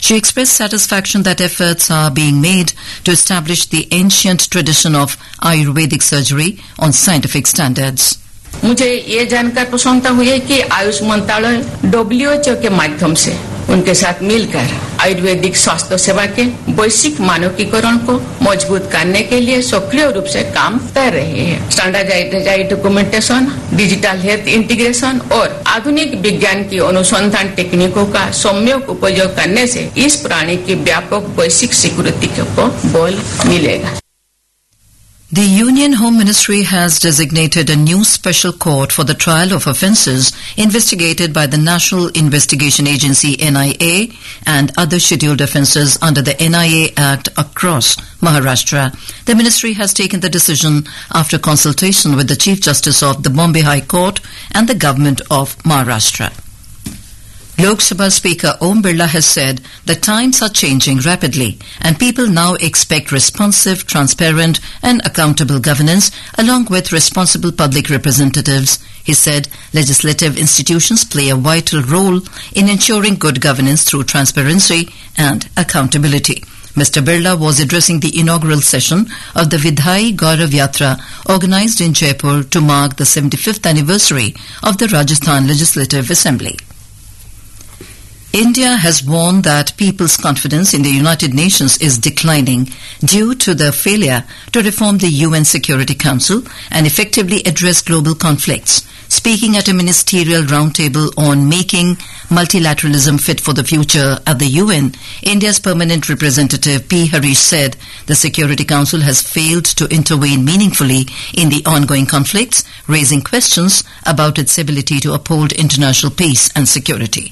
She expressed satisfaction that efforts are being made to establish the ancient tradition of Ayurvedic surgery on scientific standards. मुझे ये जानकर प्रसन्नता हुई है कि आयुष मंत्रालय WHO के माध्यम से उनके साथ मिलकर आयुर्वेदिक स्वास्थ्य सेवा के वैश्विक मानकीकरण को मजबूत करने के लिए सक्रिय रूप से काम कर रहे हैं। Standardised documentation, digital health integration और आधुनिक विज्ञान की अनुसंधान टेक्निकों का सम्यक उपयोग करने से इस प्रणाली की व्यापक वैश्विक स्वीकृति को बल मिलेगा। The Union Home Ministry has designated a new special court for the trial of offences investigated by the National Investigation Agency NIA and other scheduled offences under the NIA Act across Maharashtra. The ministry has taken the decision after consultation with the Chief Justice of the Bombay High Court and the Government of Maharashtra. Lok Sabha Speaker Om Birla has said that times are changing rapidly and people now expect responsive, transparent and accountable governance along with responsible public representatives. He said legislative institutions play a vital role in ensuring good governance through transparency and accountability. Mr. Birla was addressing the inaugural session of the Vidhai Gaurav Yatra organized in Jaipur to mark the 75th anniversary of the Rajasthan Legislative Assembly. India has warned that people's confidence in the United Nations is declining due to the failure to reform the UN Security Council and effectively address global conflicts. Speaking at a ministerial roundtable on making multilateralism fit for the future at the UN, India's permanent representative P. Harish said the Security Council has failed to intervene meaningfully in the ongoing conflicts, raising questions about its ability to uphold international peace and security.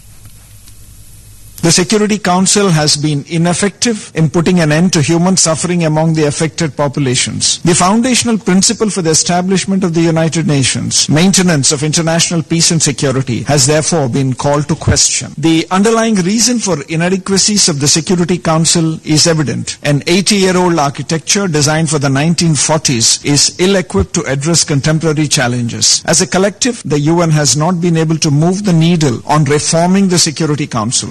The Security Council has been ineffective in putting an end to human suffering among the affected populations. The foundational principle for the establishment of the United Nations, maintenance of international peace and security, has therefore been called to question. The underlying reason for inadequacies of the Security Council is evident. An 80-year-old architecture designed for the 1940s is ill-equipped to address contemporary challenges. As a collective, the UN has not been able to move the needle on reforming the Security Council.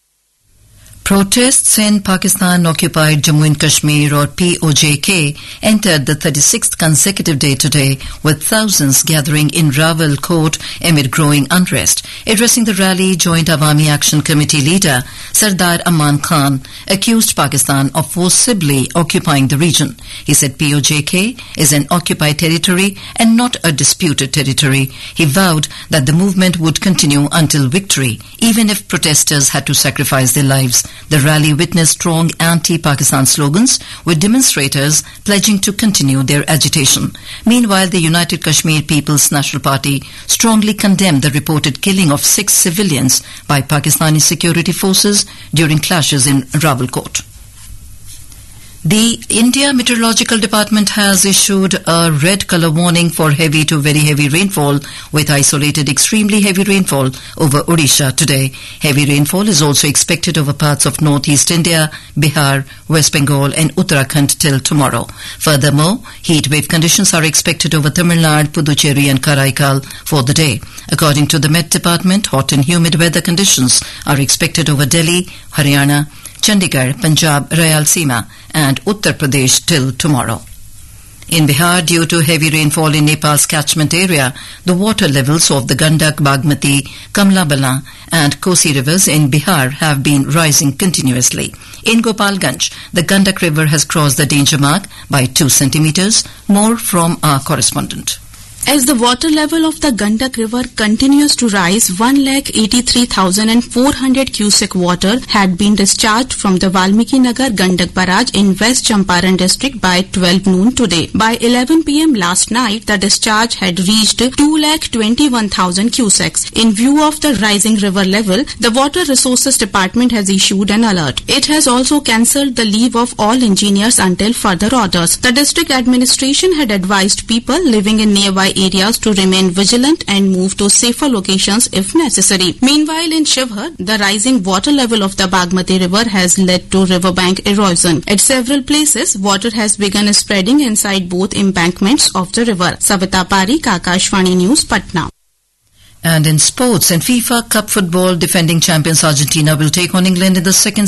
Protests in Pakistan-occupied Jammu and Kashmir or POJK entered the 36th consecutive day today with thousands gathering in Rawalkot amid growing unrest. Addressing the rally, Joint Awami Action Committee leader Sardar Aman Khan accused Pakistan of forcibly occupying the region. He said POJK is an occupied territory and not a disputed territory. He vowed that the movement would continue until victory, even if protesters had to sacrifice their lives. The rally witnessed strong anti-Pakistan slogans, with demonstrators pledging to continue their agitation. Meanwhile, the United Kashmir People's National Party strongly condemned the reported killing of 6 civilians by Pakistani security forces during clashes in Rawalkot. The India Meteorological Department has issued a red colour warning for heavy to very heavy rainfall with isolated extremely heavy rainfall over Odisha today. Heavy rainfall is also expected over parts of northeast India, Bihar, West Bengal and Uttarakhand till tomorrow. Furthermore, heat wave conditions are expected over Tamil Nadu, Puducherry and Karaikal for the day. According to the Met Department, hot and humid weather conditions are expected over Delhi, Haryana, Chandigarh, Punjab, Rayalaseema and Uttar Pradesh till tomorrow. In Bihar, due to heavy rainfall in Nepal's catchment area, the water levels of the Gandak, Bagmati, Kamla Balan and Kosi rivers in Bihar have been rising continuously. In Gopalganj, the Gandak river has crossed the danger mark by 2 centimeters. More from our correspondent. As the water level of the Gandak River continues to rise, 1,83,400 cubic water had been discharged from the Valmiki Nagar Gandak Barrage in West Champaran district by 12 noon today. By 11 p.m. last night, the discharge had reached 2,21,000 cubics. In view of the rising river level, the Water Resources Department has issued an alert. It has also cancelled the leave of all engineers until further orders. The district administration had advised people living in nearby areas to remain vigilant and move to safer locations if necessary. Meanwhile, in Shivhar, the rising water level of the Bagmati River has led to riverbank erosion. At several places, water has begun spreading inside both embankments of the river. Savita Parik, Akashvani News, Patna. And in sports, in FIFA Cup football, defending champions Argentina will take on England in the second